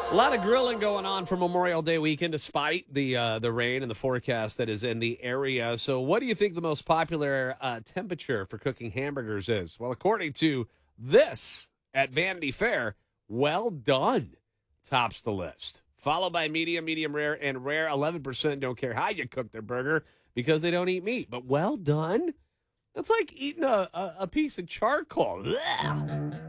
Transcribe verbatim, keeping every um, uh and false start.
A lot of grilling going on for Memorial Day weekend, despite the uh, the rain and the forecast that is in the area. So, what do you think the most popular uh, temperature for cooking hamburgers is? Well, according to this at Vanity Fair, well done tops the list, followed by medium, medium rare, and rare. eleven percent don't care how you cook their burger because they don't eat meat. But well done? That's like eating a, a, a piece of charcoal. Blech.